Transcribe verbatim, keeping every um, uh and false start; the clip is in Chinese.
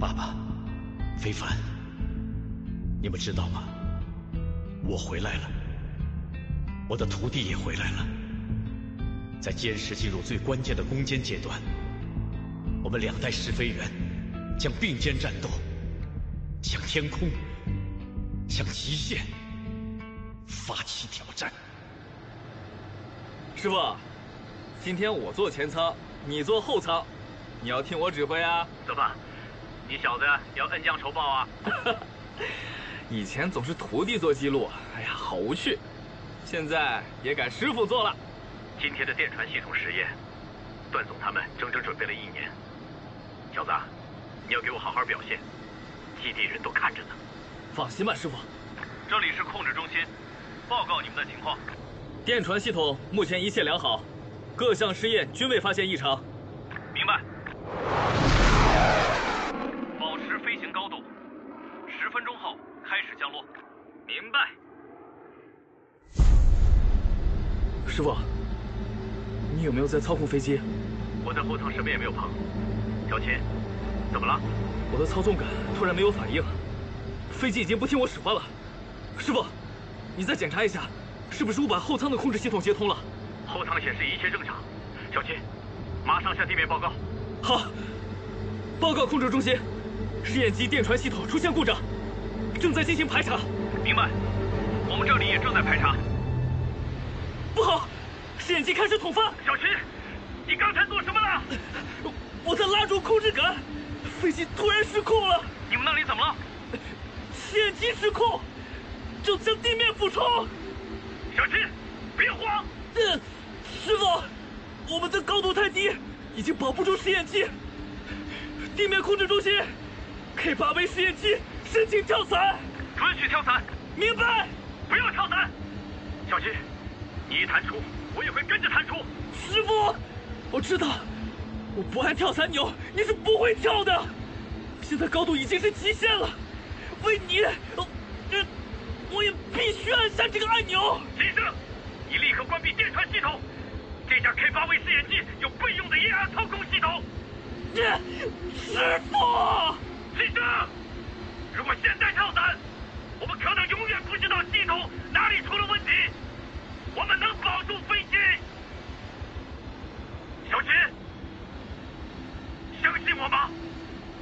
爸爸，非凡，你们知道吗？我回来了，我的徒弟也回来了。在歼十进入最关键的攻坚阶段，我们两代试飞员将并肩战斗，向天空，向极限发起挑战。 师傅，今天我做前舱，你做后舱，你要听我指挥啊。 怎么，你小子要恩将仇报啊？ 以前总是徒弟做记录，哎呀，好无趣。现在也该师傅做了。 今天的电传系统实验，段总他们整整准备了一年。小子，你要给我好好表现，基地人都看着呢。 放心吧，师傅。 这里是控制中心，报告你们的情况。 电传系统目前一切良好，各项试验均未发现异常。 明白。保持飞行高度，十分钟后开始降落。明白。 师傅，你有没有在操控飞机？ 我在后舱什么也没有碰。小秦，怎么了？ 我的操纵杆突然没有反应，飞机已经不听我使唤了。师傅，你再检查一下，是不是我把后舱的控制系统接通了？ 后舱显示一切正常。小秦，马上向地面报告。 好，报告控制中心，试验机电传系统出现故障，正在进行排查。 明白，我们这里也正在排查。 不好，试验机开始捅发。 小秦，你刚才做什么了？ 我在拉住控制杆，飞机突然失控了。 你们那里怎么了？ 试验机失控，正向地面俯冲。 小秦，别慌。 嗯，师傅，我们的高度太低，已经保不住试验机。地面控制中心 ，K 八 为试验机申请跳伞。 准许跳伞。 明白。 不要跳伞。小秦，你一弹出，我也会跟着弹出。 师傅，我知道，我不按跳伞钮，你是不会跳的。现在高度已经是极限了，为你，呃，我也必须按下这个按钮。 齐生，你立刻关闭电传系统。这架 K 八 为试验机有备用的液压操控系统。 师傅， 齐生，如果现在跳伞，